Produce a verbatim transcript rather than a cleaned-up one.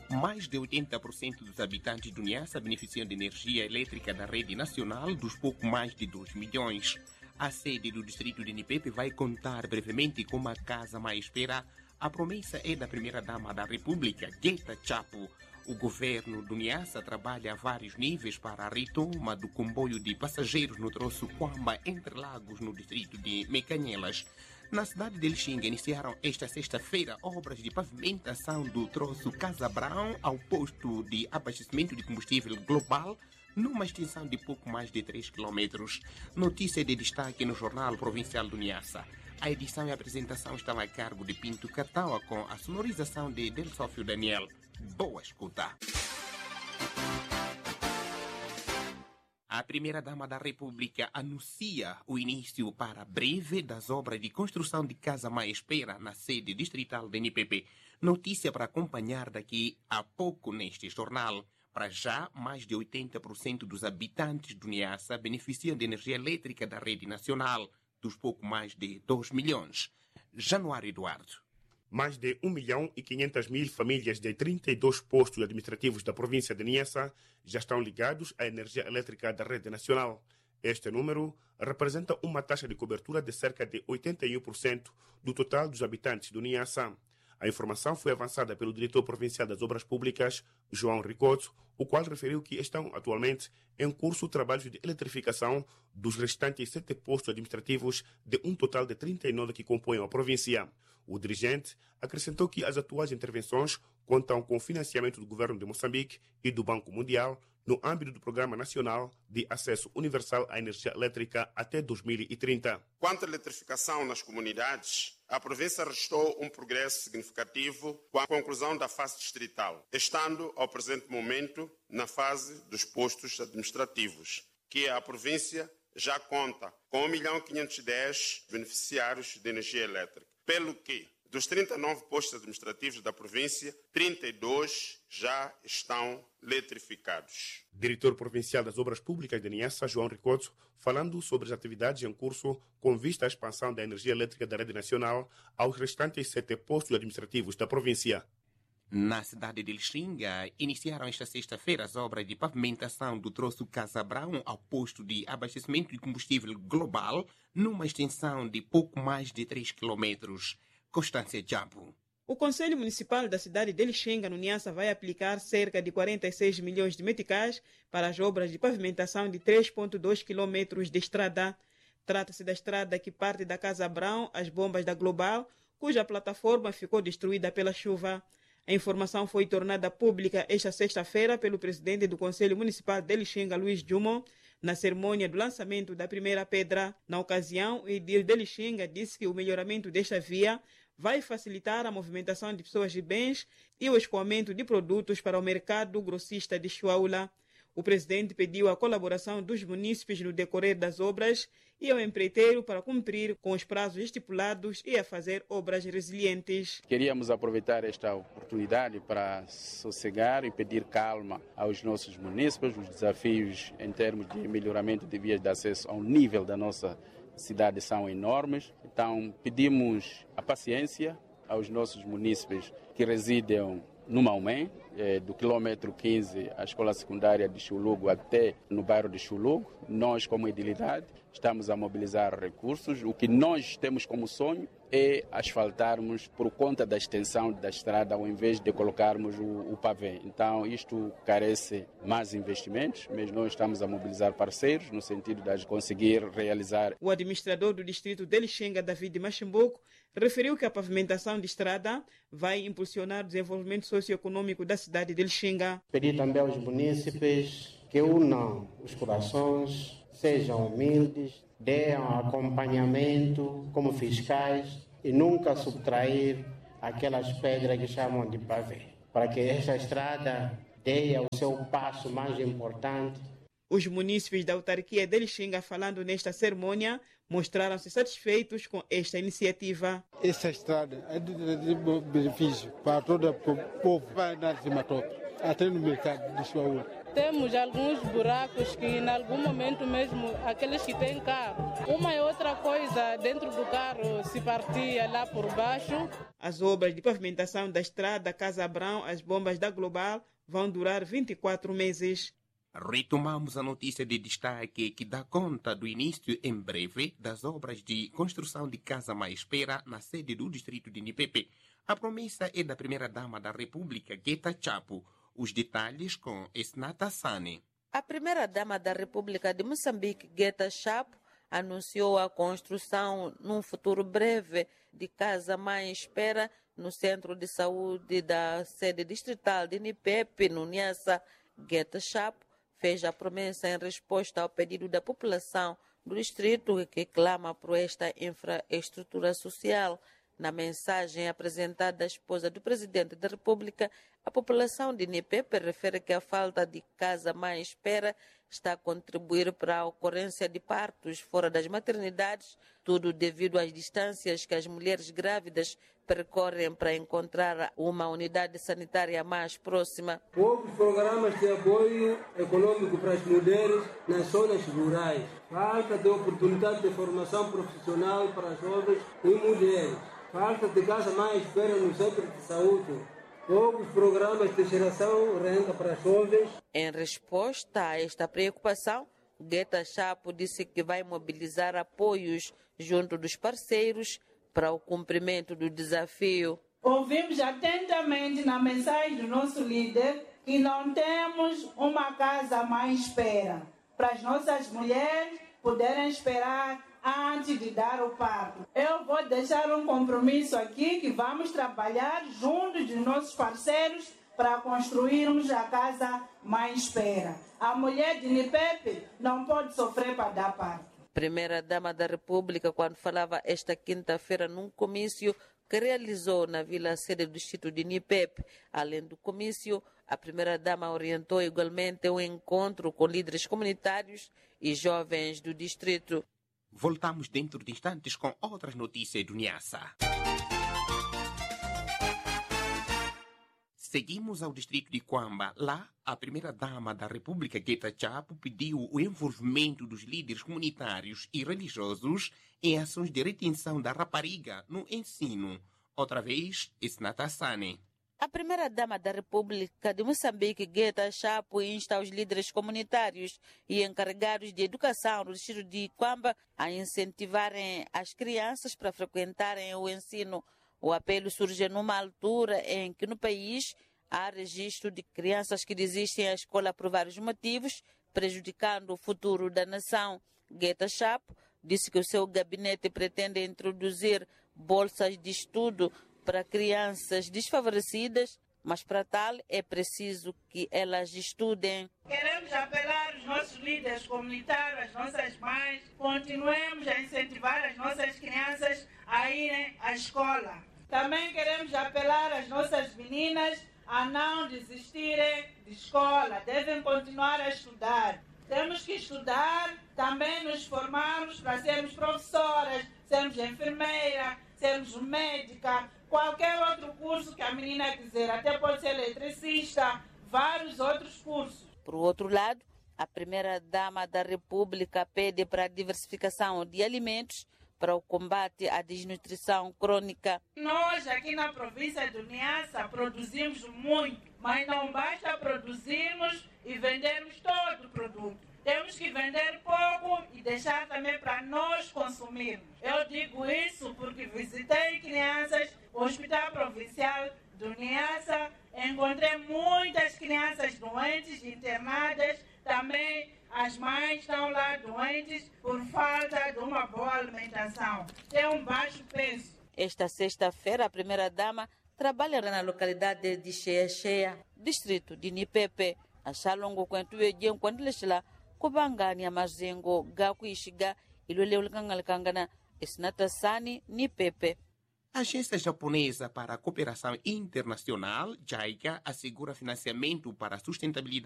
Mais de oitenta por cento dos habitantes do Niassa beneficiam de energia elétrica da rede nacional dos pouco mais de dois milhões. A sede do distrito de Nipepe vai contar brevemente com uma casa mais espera. A promessa é da primeira-dama da República, Gueta Chapo. O governo do Niassa trabalha a vários níveis para a retoma do comboio de passageiros no troço Quamba, entre Lagos, no distrito de Mecanhelas. Na cidade de Lixinga, iniciaram esta sexta-feira obras de pavimentação do troço Casa Brown ao posto de abastecimento de combustível global, numa extensão de pouco mais de três quilômetros. Notícia de destaque no Jornal Provincial do Niassa. A edição e a apresentação estão a cargo de Pinto Cataua, com a sonorização de Del Sófio Daniel. Boa escuta! A primeira-dama da República anuncia o início para breve das obras de construção de Casa Mais Espera na sede distrital de Nipepe. Notícia para acompanhar daqui a pouco neste jornal. Para já, mais de oitenta por cento dos habitantes do Niassa beneficiam de energia elétrica da rede nacional, dos pouco mais de dois milhões. Januário Eduardo. Mais de um milhão e quinhentas mil famílias de trinta e dois postos administrativos da província de Niassa já estão ligados à energia elétrica da rede nacional. Este número representa uma taxa de cobertura de cerca de oitenta e um por cento do total dos habitantes do Niassa. A informação foi avançada pelo diretor provincial das Obras Públicas, João Ricoto, o qual referiu que estão atualmente em curso trabalhos de eletrificação dos restantes sete postos administrativos de um total de trinta e nove que compõem a província. O dirigente acrescentou que as atuais intervenções contam com financiamento do governo de Moçambique e do Banco Mundial no âmbito do Programa Nacional de Acesso Universal à Energia Elétrica até dois mil e trinta. Quanto à eletrificação nas comunidades, a província registrou um progresso significativo com a conclusão da fase distrital, estando ao presente momento na fase dos postos administrativos, que a província já conta com um milhão quinhentos e dez beneficiários de energia elétrica, pelo que dos trinta e nove postos administrativos da província, trinta e dois já estão eletrificados. Diretor Provincial das Obras Públicas de Niassa, João Ricoto, falando sobre as atividades em curso com vista à expansão da energia elétrica da rede nacional aos restantes sete postos administrativos da província. Na cidade de Lixinga, iniciaram esta sexta-feira as obras de pavimentação do troço Casa Brown ao posto de abastecimento de combustível global, numa extensão de pouco mais de três quilômetros. Constância Jambo. O Conselho Municipal da cidade de Lixinga, no Niassa, vai aplicar cerca de quarenta e seis milhões de meticais para as obras de pavimentação de três vírgula dois quilômetros de estrada. Trata-se da estrada que parte da Casa Brown às bombas da Global, cuja plataforma ficou destruída pela chuva. A informação foi tornada pública esta sexta-feira pelo presidente do Conselho Municipal de Lixinga, Luís Dumont, na cerimônia do lançamento da primeira pedra. Na ocasião, o edil de Lixinga disse que o melhoramento desta via vai facilitar a movimentação de pessoas e bens e o escoamento de produtos para o mercado grossista de Chuaula. O presidente pediu a colaboração dos munícipes no decorrer das obras e ao empreiteiro para cumprir com os prazos estipulados e a fazer obras resilientes. Queríamos aproveitar esta oportunidade para sossegar e pedir calma aos nossos munícipes. Os desafios em termos de melhoramento de vias de acesso ao nível da nossa cidade são enormes. Então pedimos a paciência aos nossos munícipes que residem no Maomé, eh, do quilômetro quinze, a escola secundária de Chulugo até no bairro de Chulugo. Nós, como edilidade, estamos a mobilizar recursos. O que nós temos como sonho é asfaltarmos por conta da extensão da estrada, ao invés de colocarmos o, o pavê. Então, isto carece mais investimentos, mas nós estamos a mobilizar parceiros no sentido de conseguir realizar. O administrador do distrito de Lixinga, David Machimbuco, referiu que a pavimentação de estrada vai impulsionar o desenvolvimento socioeconômico da cidade de Lixinga. Pedir também aos munícipes que unam os corações, sejam humildes, deem acompanhamento como fiscais e nunca subtrair aquelas pedras que chamam de pavê, para que esta estrada dê o seu passo mais importante. Os munícipes da autarquia de Lixinga, falando nesta cerimônia, mostraram-se satisfeitos com esta iniciativa. Essa estrada é de, de, de benefício para todo o povo, vai dar de Matope, até no mercado de Chuaú. Temos alguns buracos que, em algum momento mesmo, aqueles que têm carro, uma e outra coisa dentro do carro se partia lá por baixo. As obras de pavimentação da estrada Casa Abrão às bombas da Global vão durar vinte e quatro meses. Retomamos a notícia de destaque que dá conta do início em breve das obras de construção de Casa Mais Espera na sede do distrito de Nipepe. A promessa é da primeira-dama da República, Geta Chapo. Os detalhes com Esnata Sane. A primeira-dama da República de Moçambique, Geta Chapo, anunciou a construção, num futuro breve, de Casa Mãe Espera no Centro de Saúde da sede distrital de Nipepe, no Niassa. Geta Chapo fez a promessa em resposta ao pedido da população do distrito que clama por esta infraestrutura social. Na mensagem apresentada à esposa do presidente da República, a população de Nipepe refere que a falta de Casa Mãe Espera está a contribuir para a ocorrência de partos fora das maternidades, tudo devido às distâncias que as mulheres grávidas percorrem para encontrar uma unidade sanitária mais próxima. Poucos programas de apoio econômico para as mulheres nas zonas rurais. Falta de oportunidade de formação profissional para as jovens e mulheres. Falta de Casa Mãe Espera no centro de saúde. Poucos programas de geração renda para jovens. Em resposta a esta preocupação, Geta Chapo disse que vai mobilizar apoios junto dos parceiros para o cumprimento do desafio. Ouvimos atentamente na mensagem do nosso líder que não temos uma Casa Mãe Espera para as nossas mulheres poderem esperar antes de dar o parto. Eu vou deixar um compromisso aqui que vamos trabalhar juntos dos nossos parceiros para construirmos a Casa Mãe Espera. A mulher de Nipepe não pode sofrer para dar parto. Primeira-dama da República, quando falava esta quinta-feira num comício que realizou na Vila Sede do distrito de Nipepe. Além do comício, a primeira-dama orientou igualmente um encontro com líderes comunitários e jovens do distrito. Voltamos dentro de instantes com outras notícias do Niassa. Seguimos ao distrito de Quamba. Lá, a primeira-dama da República, Geta Chapo, pediu o envolvimento dos líderes comunitários e religiosos em ações de retenção da rapariga no ensino. Outra vez, Esnata Sane. A primeira-dama da República de Moçambique, Geta Chapo, insta os líderes comunitários e encarregados de educação do distrito de Quamba a incentivarem as crianças para frequentarem o ensino. O apelo surge numa altura em que no país há registro de crianças que desistem da escola por vários motivos, prejudicando o futuro da nação. Geta Chapo disse que o seu gabinete pretende introduzir bolsas de estudo para crianças desfavorecidas, mas para tal é preciso que elas estudem. Queremos apelar aos nossos líderes comunitários, às nossas mães, continuemos a incentivar as nossas crianças a irem à escola. Também queremos apelar às nossas meninas a não desistirem de escola, devem continuar a estudar. Temos que estudar, também nos formarmos para sermos professoras, sermos enfermeira, sermos médica, qualquer outro curso que a menina quiser, até pode ser eletricista, vários outros cursos. Por outro lado, a primeira-dama da República pede para a diversificação de alimentos para o combate à desnutrição crônica. Nós aqui na província do Niassa produzimos muito, mas não basta produzirmos e vendermos todo o produto. Temos que vender pouco e deixar também para nós consumirmos. Eu digo isso porque visitei crianças no Hospital Provincial do Niassa, encontrei muitas crianças doentes, internadas, também as mães estão lá doentes por falta de uma boa alimentação. Tem um baixo peso. Esta sexta-feira, a primeira-dama trabalha na localidade de Cheia Cheia, distrito de Nipepe. A Xalongo, quando eu digo, quando ele está Kubangani, Amazengo, Gakuishiga, Iluleu Kangalkangana, Esnata Sane, Nipepe. A Agência Japonesa para a Cooperação Internacional, JICA, assegura financiamento para a sustentabilidade